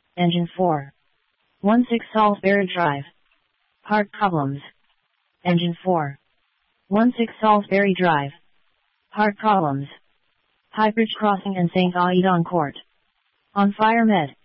Engine 4. 16 Salisbury Drive. Heart problems. Engine 4. 16 Salisbury Drive. Heart problems. Highbridge Crossing and St. Aidan Court. On Fire Med.